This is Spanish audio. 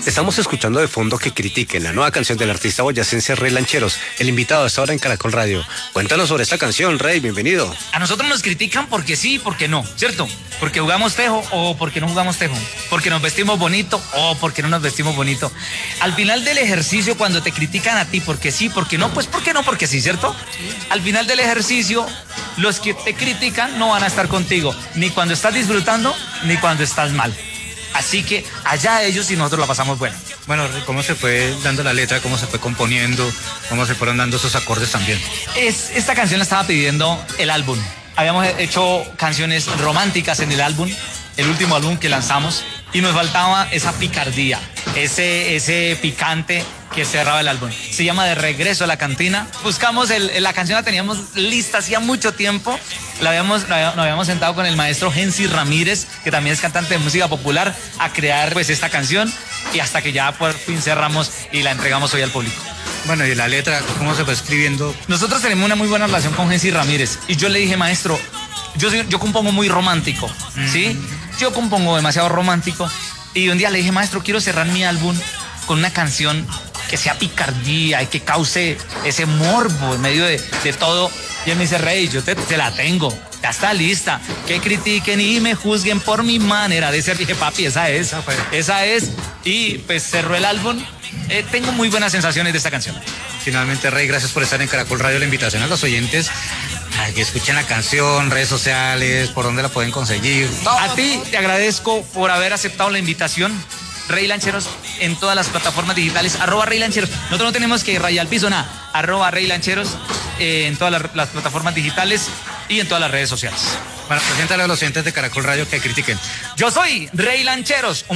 Estamos escuchando de fondo Que Critiquen, la nueva canción del artista boyacense Rey Lancheros, el invitado hasta ahora en Caracol Radio. Cuéntanos sobre esta canción, Rey, bienvenido. A nosotros nos critican porque sí, porque no, ¿cierto? Porque jugamos tejo o porque no jugamos tejo, porque nos vestimos bonito o porque no nos vestimos bonito. Al final del ejercicio, cuando te critican a ti porque sí, porque no, pues porque no, porque sí, ¿cierto? Al final del ejercicio, los que te critican no van a estar contigo, ni cuando estás disfrutando, ni cuando estás mal. Así que allá ellos y nosotros la pasamos bueno. Bueno, ¿cómo se fue dando la letra? ¿Cómo se fue componiendo? ¿Cómo se fueron dando esos acordes también? Esta canción la estaba pidiendo el álbum. Habíamos hecho canciones románticas en el álbum, el último álbum que lanzamos, y nos faltaba esa picardía, ese picante que cerraba el álbum. Se llama De Regreso a la Cantina. Buscamos la canción, la teníamos lista hacía mucho tiempo. Nos habíamos sentado con el maestro Hensi Ramírez, que también es cantante de música popular, a crear pues esta canción, y hasta que ya por fin cerramos y la entregamos hoy al público. Bueno, y la letra, ¿cómo se fue escribiendo? Nosotros tenemos una muy buena relación con Hensi Ramírez, y yo le dije, maestro, yo compongo muy romántico, ¿sí? Yo compongo demasiado romántico, y un día le dije, maestro, quiero cerrar mi álbum con una canción que sea picardía y que cause ese morbo en medio de todo. Y él me dice, Rey, yo te la tengo, ya está lista. Que critiquen y me juzguen por mi manera de ser. Dije, papi, esa es. Y pues cerró el álbum. Tengo muy buenas sensaciones de esta canción. Finalmente, Rey, gracias por estar en Caracol Radio. La invitación a los oyentes a que escuchen la canción, redes sociales, por dónde la pueden conseguir. A ti te agradezco por haber aceptado la invitación. Rey Lancheros en todas las plataformas digitales, @Rey Lancheros. Nosotros no tenemos que rayar al piso, nada. @Rey Lancheros en todas las plataformas digitales y en todas las redes sociales. Bueno, preséntale a los oyentes de Caracol Radio Que Critiquen. Yo soy Rey Lancheros.